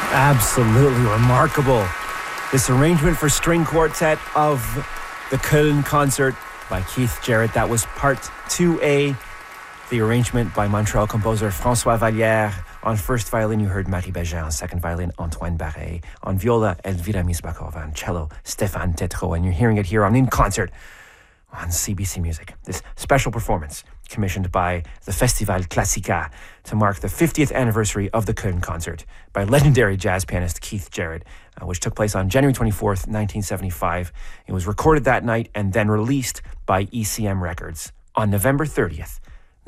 Absolutely remarkable. This arrangement for string quartet of the Köln concert by Keith Jarrett. That was part 2A. The arrangement by Montreal composer François Vallière. On first violin, you heard Marie Bégin. On second violin, Antoine Barret. On viola, Elvira Misbakova. On cello, Stéphane Tétrault. And you're hearing it here on In Concert on CBC Music. This special performance commissioned by the Festival Classica to mark the 50th anniversary of the Köln concert by legendary jazz pianist Keith Jarrett, which took place on January 24th, 1975. It was recorded that night and then released by ECM Records on November 30th,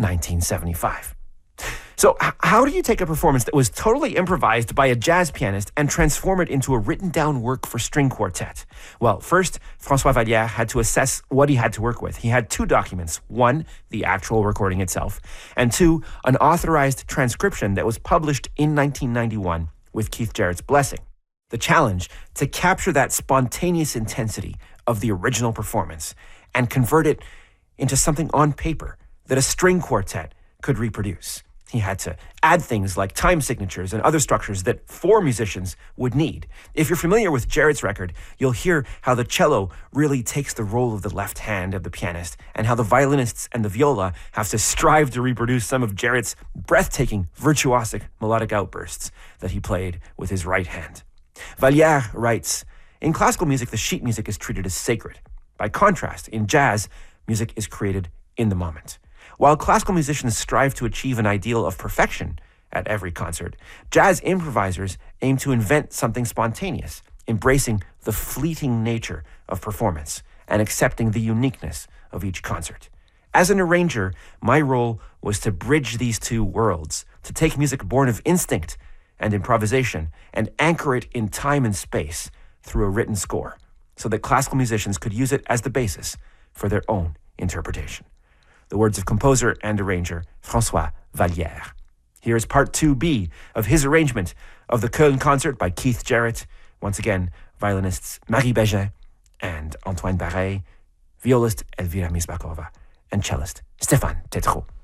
1975. So how do you take a performance that was totally improvised by a jazz pianist and transform it into a written down work for string quartet? Well, first, François Vallière had to assess what he had to work with. He had two documents. One, the actual recording itself, and two, an authorized transcription that was published in 1991 with Keith Jarrett's blessing. The challenge, to capture that spontaneous intensity of the original performance and convert it into something on paper that a string quartet could reproduce. He had to add things like time signatures and other structures that four musicians would need. If you're familiar with Jarrett's record, you'll hear how the cello really takes the role of the left hand of the pianist, and how the violinists and the viola have to strive to reproduce some of Jarrett's breathtaking, virtuosic melodic outbursts that he played with his right hand. Vallière writes, "In classical music, the sheet music is treated as sacred. By contrast, in jazz, music is created in the moment. While classical musicians strive to achieve an ideal of perfection at every concert, jazz improvisers aim to invent something spontaneous, embracing the fleeting nature of performance and accepting the uniqueness of each concert. As an arranger, my role was to bridge these two worlds, to take music born of instinct and improvisation and anchor it in time and space through a written score, so that classical musicians could use it as the basis for their own interpretation." The words of composer and arranger François Vallière. Here is part 2B of his arrangement of the Köln concert by Keith Jarrett. Once again, violinists Marie Bégin and Antoine Barret, violist Elvira Misbakova, and cellist Stéphane Tétrault.